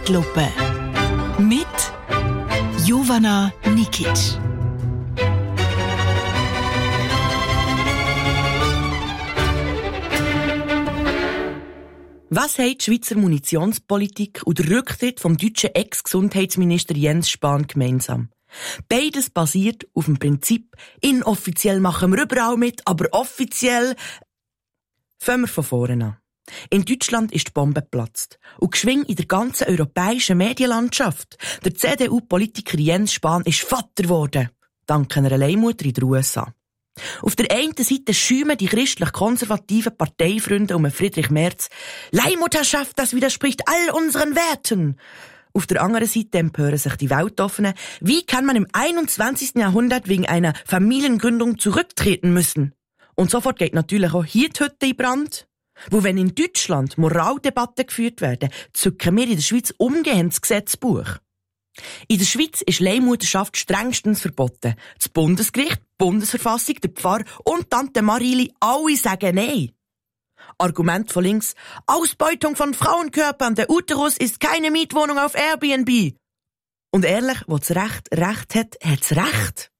Zeitlupe mit Jovana Nikic. Was haben die Schweizer Munitionspolitik und der Rücktritt vom deutschen Ex-Gesundheitsminister Jens Spahn gemeinsam? Beides basiert auf dem Prinzip, inoffiziell machen wir überall mit, aber offiziell... Fangen wir von vorne an. In Deutschland ist die Bombe geplatzt. Und geschwing in der ganzen europäischen Medienlandschaft. Der CDU-Politiker Jens Spahn ist Vater geworden. Dank einer Leihmutter in den USA. Auf der einen Seite schäumen die christlich-konservativen Parteifreunde um Friedrich Merz. Leihmutterschaft, das widerspricht all unseren Werten. Auf der anderen Seite empören sich die Weltoffenen. Wie kann man im 21. Jahrhundert wegen einer Familiengründung zurücktreten müssen? Und sofort geht natürlich auch hier die Hütte in Brand. Wo wenn in Deutschland Moraldebatten geführt werden, zücken wir in der Schweiz umgehend das Gesetzbuch. In der Schweiz ist Leihmutterschaft strengstens verboten. Das Bundesgericht, die Bundesverfassung, der Pfarrer und Tante Marili, alle sagen Nein. Argument von links: Ausbeutung von Frauenkörpern, der Uterus ist keine Mietwohnung auf Airbnb. Und ehrlich, wo das Recht Recht hat, hat's Recht.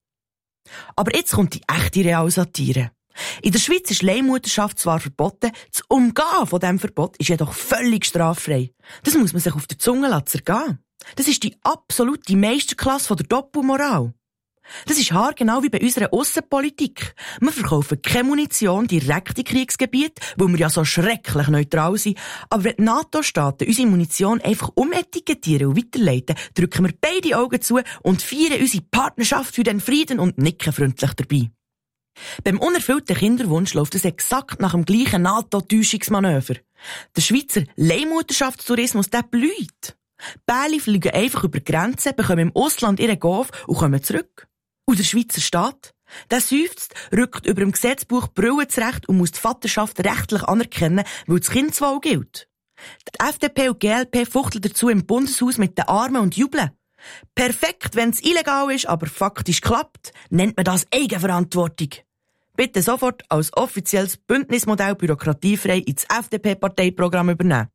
Aber jetzt kommt die echte Realsatire. In der Schweiz ist Leihmutterschaft zwar verboten, das Umgehen von diesem Verbot ist jedoch völlig straffrei. Das muss man sich auf der Zunge zergehen. Das ist die absolute Meisterklasse von der Doppelmoral. Das ist haargenau wie bei unserer Aussenpolitik. Wir verkaufen keine Munition direkt in Kriegsgebiete, wo wir ja so schrecklich neutral sind. Aber wenn die NATO-Staaten unsere Munition einfach umetikettieren und weiterleiten, drücken wir beide Augen zu und feiern unsere Partnerschaft für den Frieden und nicken freundlich dabei. Beim unerfüllten Kinderwunsch läuft es exakt nach dem gleichen NATO-Täuschungsmanöver. Der Schweizer Leihmutterschaftstourismus, der blüht. Bärli fliegen einfach über die Grenzen, bekommen im Ausland ihren Golf und kommen zurück. Und der Schweizer Staat, der seufzt, rückt über dem Gesetzbuch Brille zurecht und muss die Vaterschaft rechtlich anerkennen, weil das Kindeswohl gilt. Die FDP und die GLP fuchteln dazu im Bundeshaus mit den Armen und jubeln. Perfekt, wenn es illegal ist, aber faktisch klappt, nennt man das Eigenverantwortung. Bitte sofort als offizielles Bündnismodell bürokratiefrei ins FDP-Parteiprogramm übernehmen.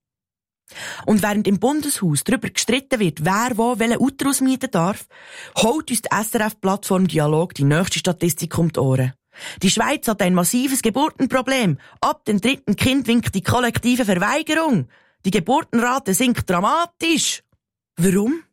Und während im Bundeshaus darüber gestritten wird, wer wo welchen Uterus mieten darf, holt uns die SRF-Plattform Dialog die nächste Statistik um die Ohren. Die Schweiz hat ein massives Geburtenproblem. Ab dem 3. Kind winkt die kollektive Verweigerung. Die Geburtenrate sinkt dramatisch. Warum?